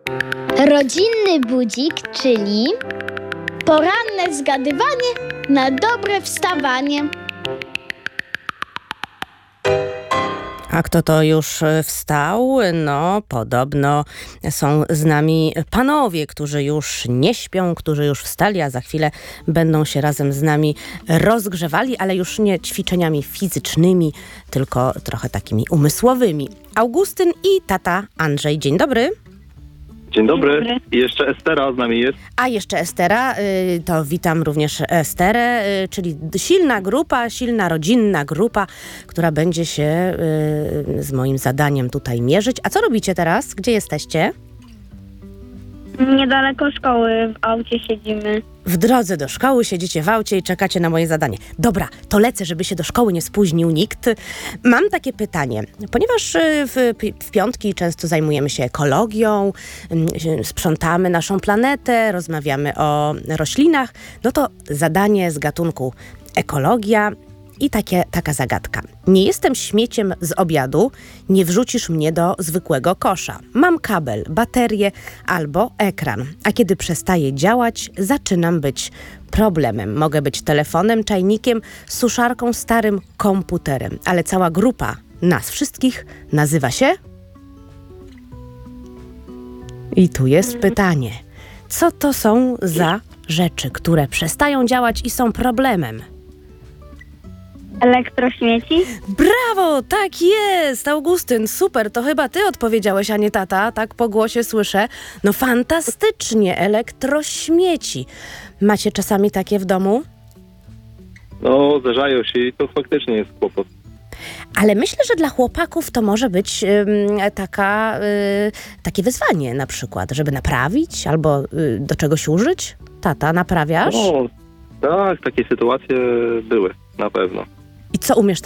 Rodzinny budzik, czyli poranne zgadywanie na dobre wstawanie. A kto to już wstał? No, podobno są z nami panowie, którzy już nie śpią, którzy już wstali, a za chwilę będą się razem z nami rozgrzewali, ale już nie ćwiczeniami fizycznymi, tylko trochę takimi umysłowymi. Augustyn i tata Andrzej. Dzień dobry. Dzień dobry. I jeszcze Estera z nami jest. A jeszcze Estera, to witam również Esterę, czyli silna grupa, silna rodzinna grupa, która będzie się z moim zadaniem tutaj mierzyć. A co robicie teraz? Gdzie jesteście? Niedaleko szkoły, w aucie siedzimy. W drodze do szkoły siedzicie w aucie i czekacie na moje zadanie. Dobra, to lecę, żeby się do szkoły nie spóźnił nikt. Mam takie pytanie. Ponieważ w piątki często zajmujemy się ekologią, sprzątamy naszą planetę, rozmawiamy o roślinach, no to zadanie z gatunku ekologia i taka zagadka. Nie jestem śmieciem z obiadu, nie wrzucisz mnie do zwykłego kosza. Mam kabel, baterię albo ekran, a kiedy przestaje działać, zaczynam być problemem. Mogę być telefonem, czajnikiem, suszarką, starym komputerem, ale cała grupa nas wszystkich nazywa się... I tu jest pytanie. Co to są za rzeczy, które przestają działać i są problemem? Elektrośmieci? Brawo, tak jest, Augustyn, super, to chyba ty odpowiedziałeś, a nie tata, tak po głosie słyszę. No fantastycznie, elektrośmieci. Macie czasami takie w domu? No, zdarzają się i to faktycznie jest kłopot. Ale myślę, że dla chłopaków to może być takie wyzwanie na przykład, żeby naprawić albo do czegoś użyć. Tata, naprawiasz? No, tak, takie sytuacje były, na pewno. I co umiesz